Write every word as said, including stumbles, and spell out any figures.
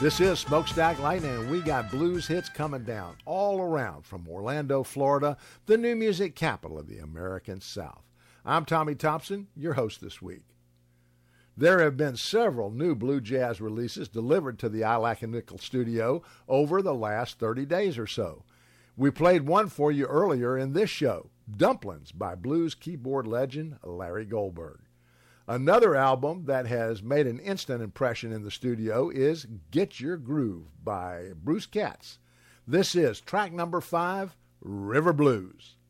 This is Smokestack Lightning, and we got blues hits coming down all around from Orlando, Florida, the new music capital of the American South. I'm Tommy Thompson, your host this week. There have been several new blue jazz releases delivered to the I Lack a Nickel studio over the last thirty days or so. We played one for you earlier in this show, Dumplings by blues keyboard legend Larry Goldberg. Another album that has made an instant impression in the studio is Get Your Groove by Bruce Katz. This is track number five, River Blues.